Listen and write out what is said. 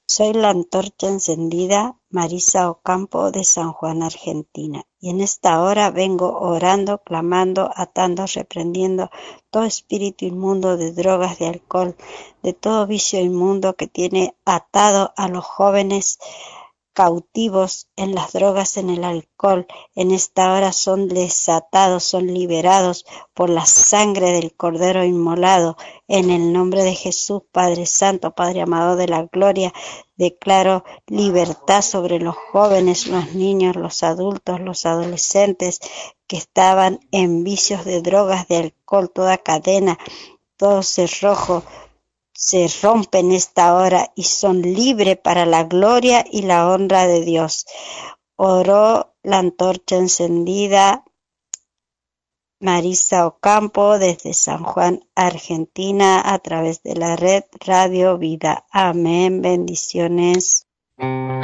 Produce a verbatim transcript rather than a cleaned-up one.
Soy la antorcha encendida, Marisa Ocampo de San Juan, Argentina, y en esta hora vengo orando, clamando, atando, reprendiendo todo espíritu inmundo de drogas, de alcohol, de todo vicio inmundo que tiene atado a los jóvenes cautivos en las drogas, en el alcohol. En esta hora son desatados, son liberados por la sangre del Cordero inmolado. En el nombre de Jesús, Padre Santo, Padre amado de la gloria, declaro libertad sobre los jóvenes, los niños, los adultos, los adolescentes que estaban en vicios de drogas, de alcohol, toda cadena, todo cerrojo, se rompen esta hora y son libres para la gloria y la honra de Dios. Oró la antorcha encendida, Marisa Ocampo, desde San Juan, Argentina, a través de la red Radio Vida. Amén. Bendiciones.